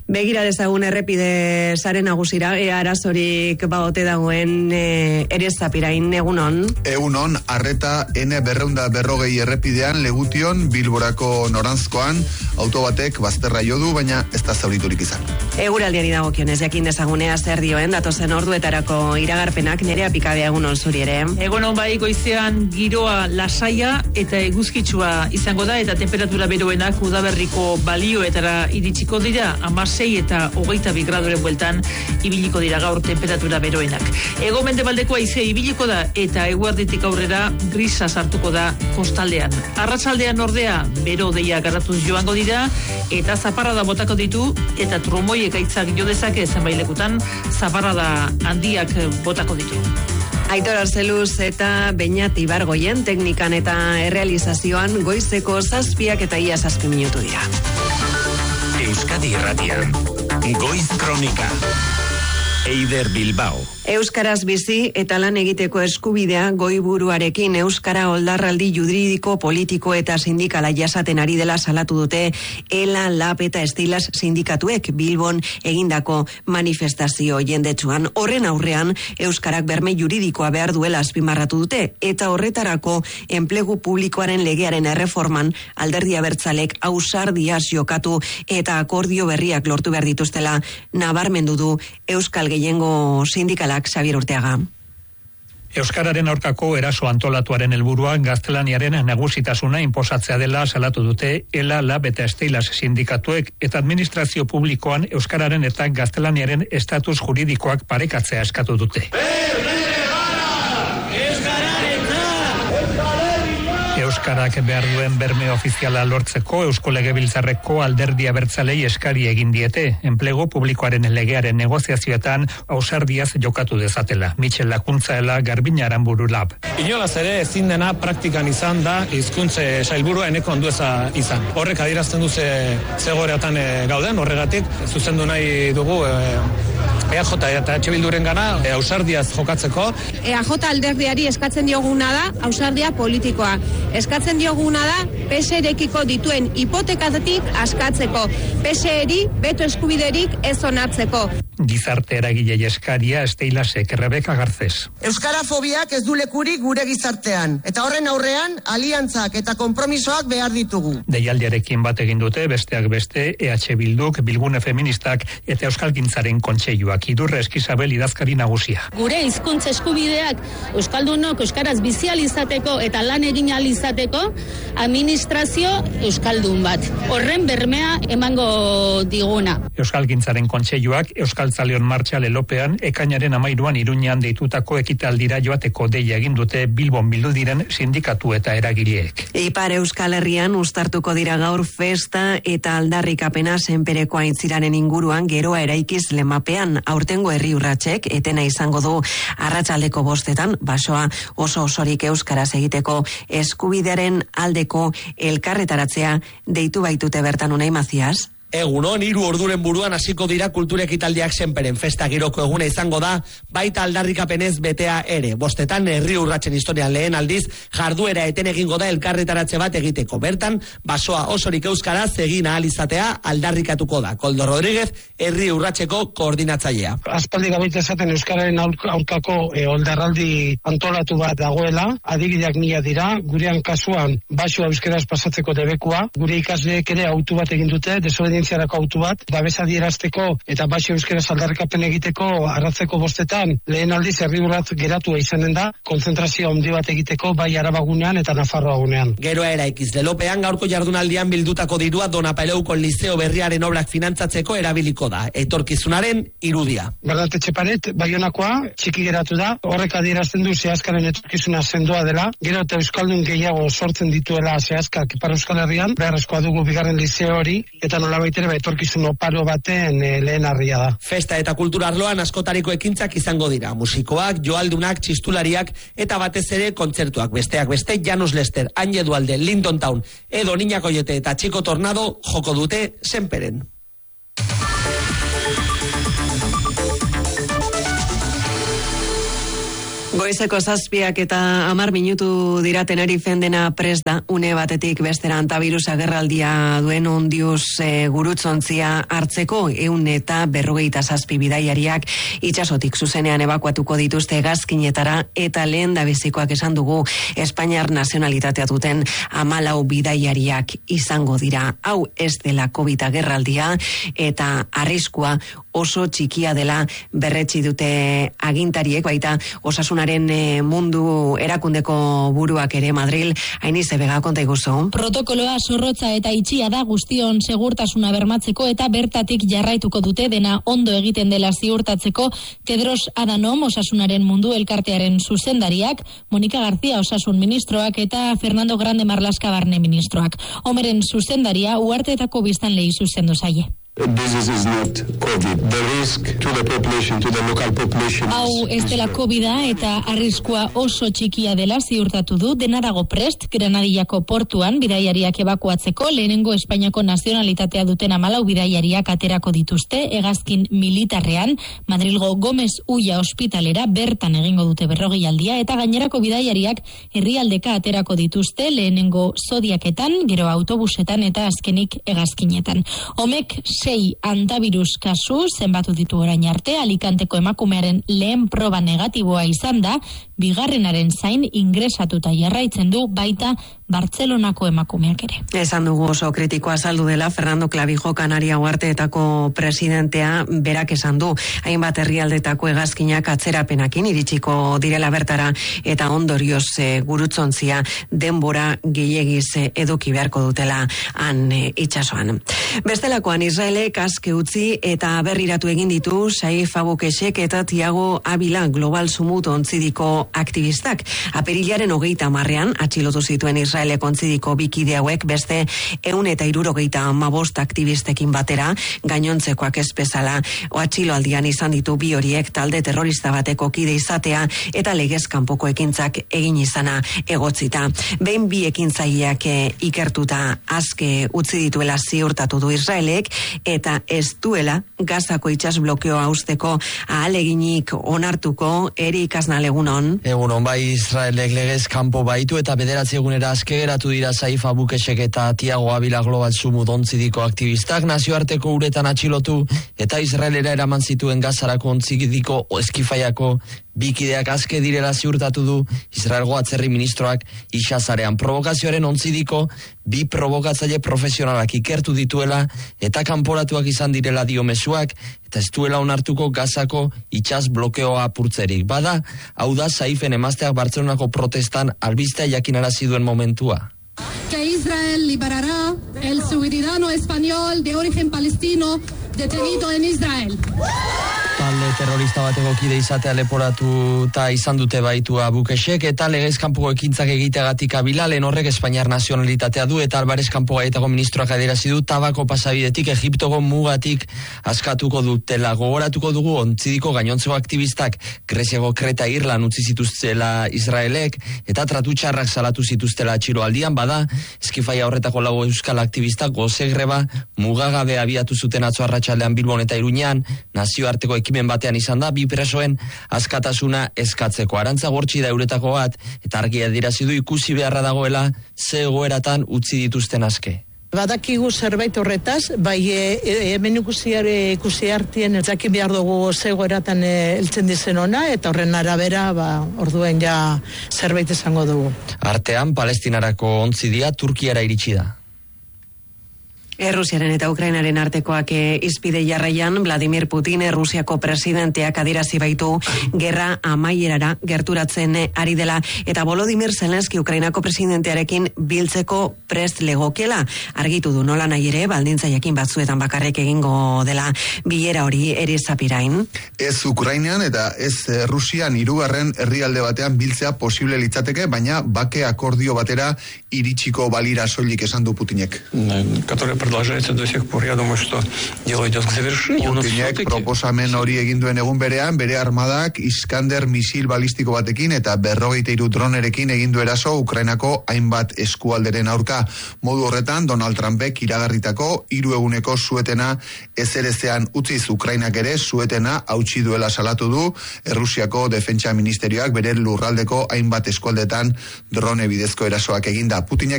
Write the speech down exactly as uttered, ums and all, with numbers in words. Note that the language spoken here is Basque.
Begira dezagun errepide sare nagusira, ea arazorik baote dagoen e, ere zapirain, egunon? Egunon, arreta N berreunda berrogei errepidean, Legution, Bilborako noranzkoan, auto batek bazterra jo du, baina ez da zauriturik izan. Eguraldiari dagokionez, jakin dezagunea zer dioen, datozen orduetarako iragarpenak, Nerea Pikabea, egunon zuri ere. Egunon bai, goizean giroa lasaia eta eguzkitsua izango da, eta temperatura beroenak udaberriko balioetara iritsiko dira, amasei eta hogeita bi graduren bueltan ibiliko dira gaur temperatura beroenak. Ego mendebaldeko haizea ibiliko da eta eguerditik aurrera grisa sartuko da kostaldean. Arratsaldean ordea bero deia garatuz joango dira eta zaparrada botako ditu eta trumoi ekaitzak jo dezake zenbailekutan zaparrada handiak botako ditu. Aitor Arzeluz eta Beñat Ibargoien teknikan eta errealizazioan goizeko zazpiak eta ia zazpi minutu dira. Euskadi Irratian, Goiz Kronika, Eider Bilbao. Euskaraz bizi eta lan egiteko eskubidea goiburuarekin Euskara oldarraldi juridiko, politiko eta sindikala jasaten ari dela salatu dute Ela, Lab eta Estilas sindikatuek Bilbon egindako manifestazio jendetsuan. Horren aurrean Euskarak berme juridikoa behar duela azpimarratu dute eta horretarako enplegu publikoaren legearen erreforman alderdi abertzalek ausardiaz jokatu eta akordio berriak lortu behar dituztela nabarmendu du Euskal gehiengo sindikalak. Xabier Urteaga. Euskararen aurkako eraso antolatuaren helburua gaztelaniaren nagusitasuna inposatzea dela salatu dute Ela, Lab eta Estilas sindikatuek eta administrazio publikoan euskararen eta gaztelaniaren estatus juridikoak parekatzea eskatu dute. Euskarak behar duen berme ofiziala lortzeko Eusko Legebiltzarreko alderdi abertzalei eskari egin diete, enplegu publikoaren legearen negoziazioetan ausardiaz jokatu dezatela. Michel Lakuntzaela, Garbina Aranburu Lab. Inolaz ere ezin dena praktikan izan da hizkuntze sailburua eneko ondueza izan. Horrek adierazten du ze zegoeretan e, gauden, horregatik zuzendu nahi dugu e, E A J eta H Bilduren gana e, ausardiaz jokatzeko. E A J alderdiari eskatzen dioguna da ausardia politikoa. Eskatzen dioguna da P S erekiko dituen hipotekatik askatzeko. P S eri beto eskubiderik ez onartzeko. Gizarte eragilei eskaria Estilasek, Rebeka Garcés. Euskarafobiak ez du lekurik gure gizartean, eta horren aurrean aliantzak eta konpromisoak behar ditugu. Deialdiarekin bat egin dute besteak beste E H Bilduk, Bilgune Feministak eta Euskalgintzaren kontseiluak. Idurre Eskizabel idazkari nagusia. Gure hizkuntza eskubideak euskaldunok euskaraz bizi ahal izateko eta lan egin ahal izateko administrazio euskaldun bat. Horren bermea emango diguna. Euskalgintzaren kontseiluak Euskaltzaleon martxa lelopean ekainaren amairuan Iruñean deitutako ekitaldira joateko deia egin dute Bilbon bildu diren sindikatu eta eragileek. Ipar Euskal Herrian uztartuko dira gaur festa eta aldarrikapena senpereko aintziraren inguruan geroa eraikiz lemapean. Aurtengo herri urratsek etena izango du arratsaldeko bostetan, basoa oso osorik euskaraz egiteko eskubidearen aldeko elkarretaratzea deitu baitute bertan Unai Mazias. Egunon, hiru orduren buruan hasiko dira kultura ekitaldiak senperen festa giroko eguna izango da, baita aldarrikapenez betea ere. Bostetan herri urratsen historian lehen aldiz, jarduera eten egingo da elkarretaratze bat egiteko. Bertan, basoa osorik euskaraz egin ahal izatea aldarrikatuko da. Koldo Rodríguez, herri urratseko koordinatzailea. Aspaldi gabiltza esaten euskararen aurkako e, oldarraldi antolatu bat dagoela, adigideak mila dira, gurean kasuan basoa euskaraz pasatzeko debekua, gure ikasleek ere autu bat egin dute, desobedientzia zientziarako autu bat, babesa adierazteko eta baxo euskaraz aldarrikapen egiteko arratzeko bostetan lehen aldiz herri urrat geratua izanen da, konzentrazio handi bat egiteko bai Arabagunean eta Nafarroagunean. Geroa eraikiz lelopean gaurko jardunaldian bildutako dirua Donapaleuko liceo berriaren obrak finantzatzeko erabiliko da. Etorkizunaren irudia. Bernat Etxeparet, Baionakoa, txiki geratu da, horrek adierazten du zehazkaren etorkizuna sendoa dela, gero eta euskaldun gehiago sortzen dituela zehazkak Ipar Euskal Herrian, beharrezkoa dugu bigarren liceo hori, eta nola baitere etorkizun oparo baten e, lehen harria da. Festa eta kultura arloan askotariko ekintzak izango dira. Musikoak, joaldunak, txistulariak eta batez ere kontzertuak. Besteak beste, Janus Lester, Aine Dualde, Linton Town, edo Niña Koyote eta Txiko Tornado joko dute senperen. Goizeko zazpiak eta hamar minutu dira Tenerifen dena prest da, une batetik bestera antavirus agerraldia duen ondiuz e, gurutzontzia hartzeko eun eta berrogeita zazpi bidaiariak itxasotik zuzenean ebakuatuko dituzte hegazkinetara eta lehen dabezikoak esan dugu Espainiar nazionalitatea duten hamalau bidaiariak izango dira. Hau ez dela COVID agerraldia eta arriskua oso txikia dela berretsi dute agintariek, baita osasunaren mundu erakundeko buruak ere Madril. Ainize Vega, konta iguzu. Protokoloa zorrotza eta itxia da guztion segurtasuna bermatzeko eta bertatik jarraituko dute dena ondo egiten dela ziurtatzeko. Tedros Adhanom osasunaren mundu elkartearen zuzendariak, Monika García osasun ministroak eta Fernando Grande Marlaska barne ministroak. Homeren zuzendaria uharteetako biztanlei zuzendu zaie. This is not COVID. The risk to the population, to the local population. Hau ez dela COVID-a eta arriskua oso txikia dela ziurtatu du. Dena dago prest, Granadillako portuan bidaiariak ebakuatzeko, lehenengo Espainiako nazionalitatea duten hamalau bidaiariak aterako dituzte, hegazkin militarrean, Madrilgo Gomez Ulla ospitalera bertan egingo dute berrogeialdia, eta gainerako bidaiariak herrialdeka aterako dituzte, lehenengo zodiaketan, gero autobusetan eta azkenik hegazkinetan. Homek sei antavirus kasu zenbatu ditu orain arte, Alicanteko emakumearen lehen proba negatiboa izan da, bigarrenaren zain ingresatuta jarraitzen du baita Bartzelonako emakumeak ere. Esan dugu oso kritikoa azaldu dela Fernando Clavijo Kanaria Uharteetako presidentea, berak esan du hainbat herrialdetako hegazkinak atzerapenakin iritsiko direla bertara eta ondorioz e, gurutzontzia denbora gehiagiz e, eduki beharko dutela han e, itsasoan. Bestelakoan Israelek aske utzi eta berriratu egin ditu Saif Abukeshek eta Tiago Avila Global Sumut ontzidiko aktivistak. Apirilaren hogeita hamarrean atxilotu zituen Israel Israelek ontzidiko bikide hauek beste ehun eta hirurogeita hamabost aktivistekin batera, gainontzekoak ez bezala atxiloaldian izan ditu bi horiek talde terrorista bateko kide izatea eta legez kanpoko ekintzak egin izana egotzita. Behin bi ekintzaileak ikertuta aske utzi dituela ziurtatu du Israelek eta ez duela Gazako itsas blokeoa usteko ahaleginik onartuko. Erik Aznal, egunon. Egunon, bai, Israelek legez kanpo baitu eta bederatzi egunera aske geratu dira Saif Abukeshek eta Tiago Avila Global Sumut ontzidiko aktivistak nazioarteko uretan atxilotu eta Israelera eraman zituen Gazarako ontzidiko eskifaiako bikideak aske direla ziurtatu du Israelgo atzerri ministroak Ixazarean. Provokazioaren ontzidiko bi provokatzaile profesionalak ikertu dituela eta kanporatuak izan direla dio mezuak eta ez duela onartuko Gazako itsas blokeoa apurtzerik. Bada, hau da Saifen emazteak Bartzelonako protestan albistea jakinarazi duen momentua. Que Israel liberará el ciudadano español de origen palestino detenido en Israel. Talde terrorista bateko kide izatea leporatuta izan dute baitu Abukeshek eta legez kanpoko ekintzak egiteagatik Avila, lehen horrek Espainiar nazionalitatea du eta Alvarez kanpo gaietako ministroak adierazi du tabako pasabidetik Egiptoko mugatik askatuko dutela. Gogoratuko dugu ontzidiko gainontzeko aktivistak Greziako Kreta Irlan utzi zituztela Israelek eta tratutxarrak salatu zituztela atxiloaldian. Bada, eskifaia horretako lau euskal aktivistak goze greba mugagabe abiatu zuten atzo arratsaldean Bilbon eta Iruñean, nazioarteko ekimen batean izan da bi presoen askatasuna eskatzeko. Arantza Gortxi da euretako bat eta argia adirazi du ikusi beharra dagoela ze egoeratan utzi dituzten aske. Badakigu zerbait horretaz, bai e, hemen ikusiare ikusi hartien ez daki behar dugu ze egoeratan heltzen dizen ona eta horren arabera ba orduen ja zerbait esango dugu. Artean Palestinarako ontzidia Turkiara iritsi da. Errusiaren eta Ukrainaren artekoak izpide jarraian, Vladimir Putin Errusiako presidenteak adirazi baitu gerra amaierara gerturatzen ari dela eta Volodymyr Zelensky Ukrainako presidentearekin biltzeko prest legokela. Argitu du nola nahi ere, baldintza jakin batzuetan bakarrik egingo dela bilera hori. Eri Zapirain. Ez Ukrainan eta ez Rusian hirugarren herrialde batean biltzea posible litzateke, baina bake akordio batera iritsiko balira soilik esan du Putinek. catorce продолжается до сих пор. Я думаю, что дело идет к завершению. Putinek proposamen hori egin duen egun berean, bere armadak Iskander misil balistiko batekin eta berrogeita hiru dronerekin egin du eraso Ukrainako hainbat eskualderen aurka. Modu horretan, Donald Trumpek iragarritako hiru eguneko suetena ezerezean utziz. Ukrainak ere suetena hautsi duela salatu du. Errusiako defentsa ministerioak bere lurraldeko hainbat eskualdetan drone bidezko erasoak eginda. Putinek